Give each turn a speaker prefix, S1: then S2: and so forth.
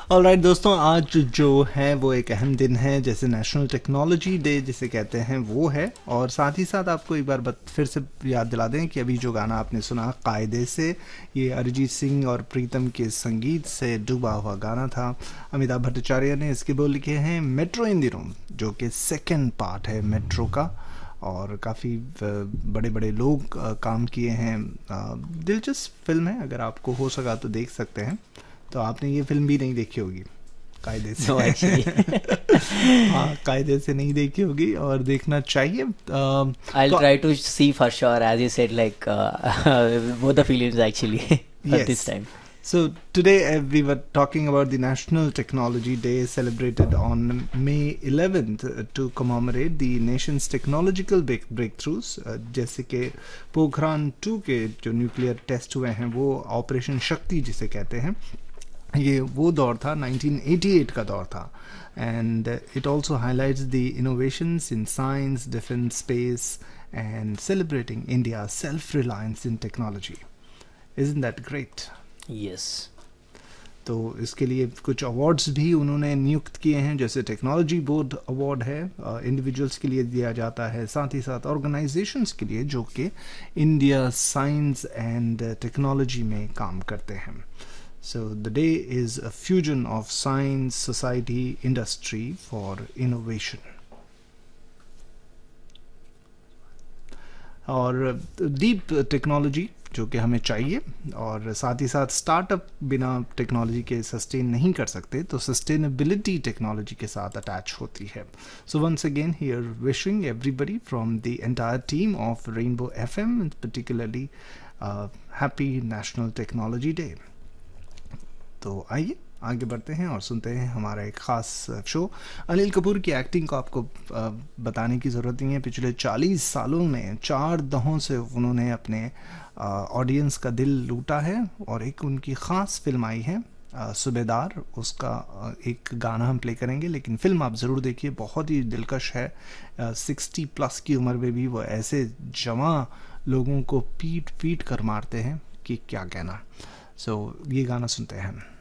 S1: Alright दोस्तों, आज जो है वो एक अहम दिन है, जैसे नेशनल टेक्नोलॉजी डे जिसे कहते हैं वो है। और साथ ही साथ आपको एक बार फिर से याद दिला दें कि अभी जो गाना आपने सुना कायदे से, ये अरिजीत सिंह और प्रीतम के संगीत से डूबा हुआ गाना था। अमिताभ भट्टाचार्य ने इसके बोल लिखे हैं मेट्रो इन द रूम, जो कि सेकेंड पार्ट है मेट्रो का। और काफ़ी बड़े बड़े लोग काम किए हैं। दिलचस्प फिल्म है, अगर आपको हो सका तो देख सकते हैं। तो आपने ये फिल्म भी नहीं देखी होगी कायदे से।
S2: No, actually.
S1: हाँ, कायदे से नहीं देखी होगी और देखना चाहिए।
S2: I'll try to see for sure, as you said, like both the films actually for this
S1: Yes.
S2: time.
S1: So today we were talking about the National Technology Day celebrated on May 11th to commemorate the nation's technological breakthroughs, जैसे कि पोखरान 2 के जो nuclear test हुए हैं वो operation शक्ति जिसे कहते हैं, ये वो दौर था, 1988 का दौर था। And it also highlights the innovations in science, defence, space and celebrating India self reliance in technology. Isn't that great?
S2: Yes.
S1: तो इसके लिए कुछ अवार्ड्स भी उन्होंने नियुक्त किए हैं, जैसे टेक्नोलॉजी बोर्ड अवार्ड है, इंडिविजुअल्स के लिए दिया जाता है, साथ ही साथ ऑर्गेनाइजेशंस के लिए जो कि इंडिया साइंस एंड टेक्नोलॉजी में काम करते हैं। So the day is a fusion of science, society, industry for innovation. और डीप टेक्नोलॉजी जो कि हमें चाहिए, और साथ ही साथ स्टार्टअप बिना टेक्नोलॉजी के सस्टेन नहीं कर सकते, तो सस्टेनेबिलिटी टेक्नोलॉजी के साथ अटैच होती है। So once again here wishing everybody from the entire team of rainbow FM particularly happy national technology day. तो आइए आगे बढ़ते हैं और सुनते हैं हमारा एक ख़ास शो। अनिल कपूर की एक्टिंग को आपको बताने की ज़रूरत नहीं है। पिछले 40 सालों में 4 दहों से उन्होंने अपने ऑडियंस का दिल लूटा है। और एक उनकी ख़ास फिल्म आई है सूबेदार, उसका एक गाना हम प्ले करेंगे, लेकिन फिल्म आप ज़रूर देखिए, बहुत ही दिलकश है। 60+ की उम्र में भी वो ऐसे जवां लोगों को पीट पीट कर मारते हैं कि क्या कहना। सो ये गाना सुनते हैं हम।